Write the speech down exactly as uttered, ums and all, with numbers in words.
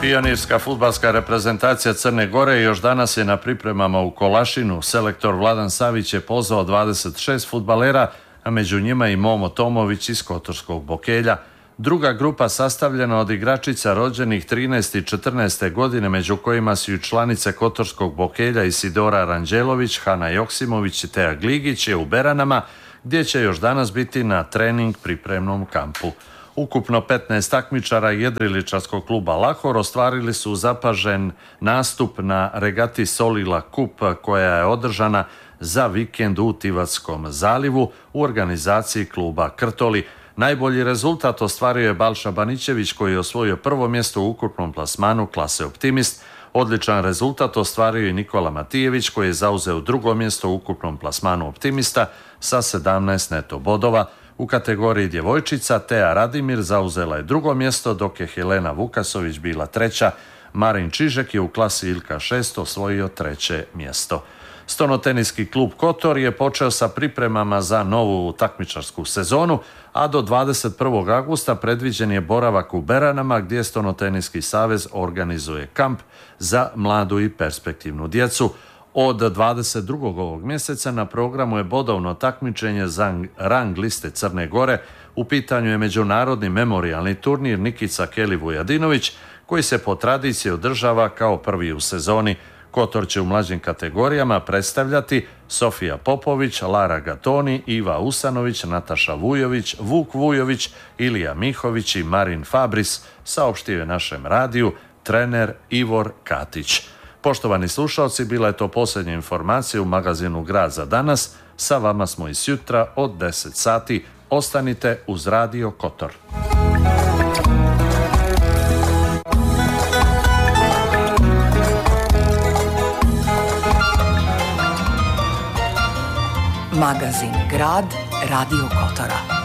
Pionirska fudbalska reprezentacija Crne Gore još danas je na pripremama u Kolašinu. Selektor Vladan Savić je pozvao dvadeset šest fudbalera, a među njima i Momo Tomović iz Kotorskog Bokelja. Druga grupa sastavljena od igračica rođenih trinaeste i četrnaeste godine, među kojima su i članice Kotorskog Bokelja Isidora Ranđelović, Hana Joksimović i Teja Gligić, je u Beranama, gdje će još danas biti na trening pripremnom kampu. Ukupno petnaest takmičara jedriličarskog kluba Lahor ostvarili su zapažen nastup na regati Solila Kup, koja je održana za vikend u Tivatskom zalivu u organizaciji kluba Krtoli. Najbolji rezultat ostvario je Balša Banićević, koji je osvojio prvo mjesto u ukupnom plasmanu klase Optimist. Odličan rezultat ostvario i Nikola Matijević, koji je zauzeo drugo mjesto u ukupnom plasmanu Optimista sa sedamnaest neto bodova. U kategoriji djevojčica Teja Radimir zauzela je drugo mjesto, dok je Helena Vukasović bila treća. Marin Čižek je u klasi Ilka šest osvojio treće mjesto. Stonoteniski klub Kotor je počeo sa pripremama za novu takmičarsku sezonu, a do dvadeset prvog avgusta predviđen je boravak u Beranama, gdje Stonoteniski savez organizuje kamp za mladu i perspektivnu djecu. Od dvadeset drugog ovog mjeseca na programu je bodovno takmičenje za rang liste Crne Gore. U pitanju je međunarodni memorijalni turnir Nikica Keli Vujadinović, koji se po tradiciji održava kao prvi u sezoni. Kotor će u mlađim kategorijama predstavljati Sofija Popović, Lara Gatoni, Iva Usanović, Nataša Vujović, Vuk Vujović, Ilija Mihović i Marin Fabris, saopštio je našem radiju trener Ivor Katić. Poštovani slušalci, bila je to posljednja informacija u magazinu Grad za danas. Sa vama smo i sjutra od deset sati. Ostanite uz Radio Kotor. Magazin Grad Radio Kotora.